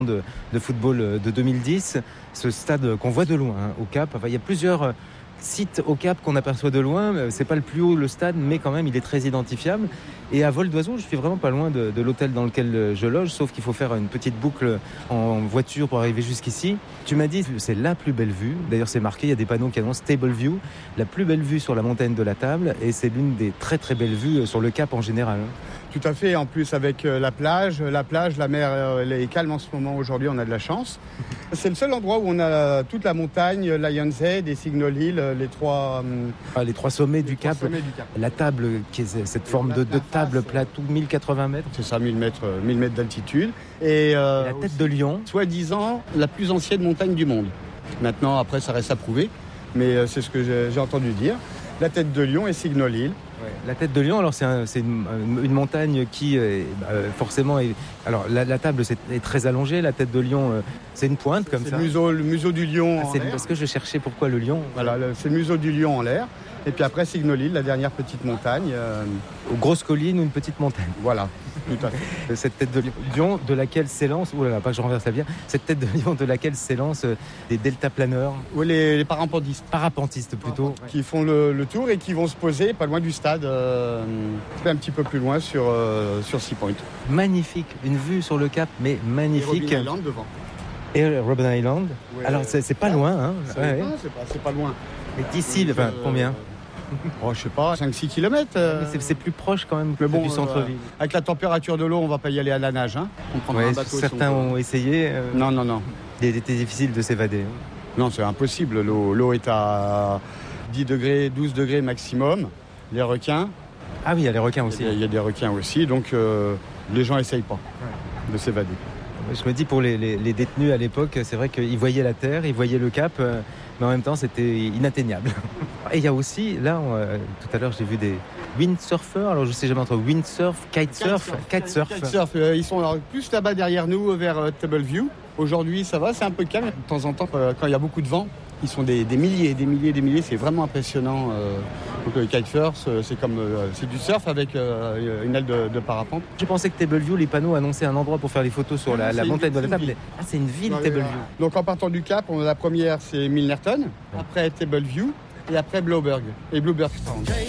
de football de 2010, ce stade qu'on voit de loin au Cap. Enfin, il y a plusieurs sites au Cap qu'on aperçoit de loin. C'est pas le plus haut le stade, mais quand même il est très identifiable. Et à vol d'oiseau, je suis vraiment pas loin de l'hôtel dans lequel je loge, sauf qu'il faut faire une petite boucle en voiture pour arriver jusqu'ici. Tu m'as dit c'est la plus belle vue. D'ailleurs c'est marqué, il y a des panneaux qui annoncent Table View, la plus belle vue sur la montagne de la Table, et c'est l'une des très très belles vues sur le Cap en général. Tout à fait, en plus avec la plage, la mer elle est calme en ce moment, aujourd'hui on a de la chance. C'est le seul endroit où on a toute la montagne, Lion's Head et Signal Hill, les trois sommets du Cap. La Table, qui est cette forme de table plate, 1080 mètres. C'est ça, 1000 mètres d'altitude. Et la tête de lion. Soi-disant la plus ancienne montagne du monde. Maintenant, après ça reste à prouver, mais c'est ce que j'ai entendu dire. La tête de lion et Signal Hill. Ouais, la tête de lion, alors c'est une montagne qui forcément est... Alors la Table est très allongée, la tête de lion c'est une pointe comme ça. C'est le museau du lion en l'air. Parce que je cherchais pourquoi le lion. Voilà, c'est le museau du lion en l'air. Et puis après Signal Hill, la dernière petite montagne. Aux grosses collines ou une petite montagne. Voilà, tout à fait. Cette tête de lion de laquelle s'élance, oh là là, pas que je renverse la bière, cette tête de lion de laquelle s'élancent des deltaplaneurs. Ou les parapentistes. Parapentistes plutôt. Qui font le tour et qui vont se poser pas loin du stade, un petit peu plus loin sur Sea Point. Magnifique, une vue sur le Cap, mais magnifique. Et Robben Island devant. Et Robben Island. Ouais, alors c'est pas loin, hein. C'est pas loin. Et d'ici, combien je sais pas, 5-6 km. C'est plus proche quand même que du centre-ville. Avec la température de l'eau, on va pas y aller à la nage. Hein. On prendra un bateau. Certains ont essayé. Non. Il était difficile de s'évader. Non, c'est impossible. L'eau est à 10 degrés, 12 degrés maximum. Les requins. Ah oui, il y a les requins aussi. Il y a des requins aussi, donc les gens essayent pas de s'évader. Je me dis pour les détenus à l'époque, c'est vrai qu'ils voyaient la terre, ils voyaient le Cap, mais en même temps c'était inatteignable. Et il y a aussi, là, tout à l'heure j'ai vu des windsurfers, alors je sais jamais entre windsurf, kitesurf. Ils sont plus là-bas derrière nous, vers Table View. Aujourd'hui ça va, c'est un peu calme. De temps en temps, quand il y a beaucoup de vent, ils sont des milliers, c'est vraiment impressionnant. Donc le kitesurf, c'est du surf avec une aile de parapente. Je pensais que Table View, les panneaux annonçaient un endroit pour faire les photos sur la montagne de la Table. Ah, c'est une ville, Table View. Donc en partant du Cap, la première c'est Milnerton, après Table View et après Blueberg Sound.